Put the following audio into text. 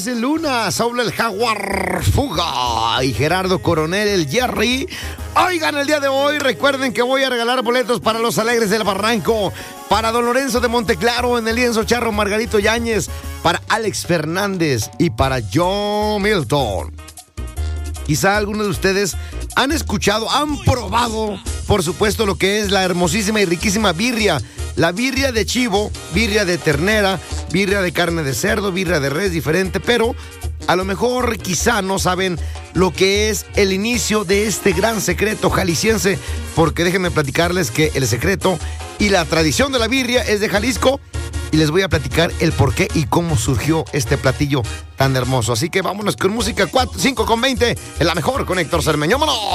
Jesse Luna, Saúl el Jaguar Fuga y Gerardo Coronel el Jerry. Oigan, el día de hoy recuerden que voy a regalar boletos para los Alegres del Barranco, para Don Lorenzo de Monteclaro en el Lienzo Charro, Margarito Yáñez, para Alex Fernández y para John Milton. Quizá algunos de ustedes han escuchado, han probado, por supuesto, lo que es la hermosísima y riquísima birria. La birria de chivo, birria de ternera, birria de carne de cerdo, birria de res, diferente, pero a lo mejor quizá no saben lo que es el inicio de este gran secreto jalisciense, porque déjenme platicarles que el secreto y la tradición de la birria es de Jalisco, y les voy a platicar el por qué y cómo surgió este platillo tan hermoso. Así que vámonos con música 5 con 20, en la mejor con Héctor Cermeño. ¡Vámonos!